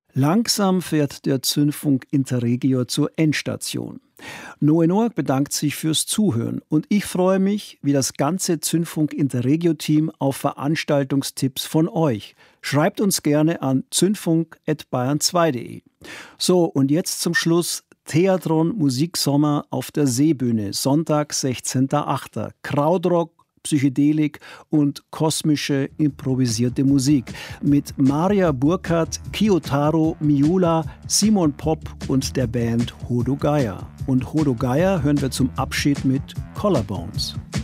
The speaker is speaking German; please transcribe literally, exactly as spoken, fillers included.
Langsam fährt der Zündfunk Interregio zur Endstation. Noe Noack bedankt sich fürs Zuhören und ich freue mich, wie das ganze Zündfunk Interregio-Team, auf Veranstaltungstipps von euch. Schreibt uns gerne an zündfunk at bayern zwei punkt de. So, und jetzt zum Schluss Theatron Musiksommer auf der Seebühne, Sonntag, sechzehnter achter Krautrock, Psychedelik und kosmische improvisierte Musik mit Maria Burkhardt, Kiyotaro Miura, Simon Popp und der Band Hodo Geyer. Und Hodo Geyer hören wir zum Abschied mit Collarbones.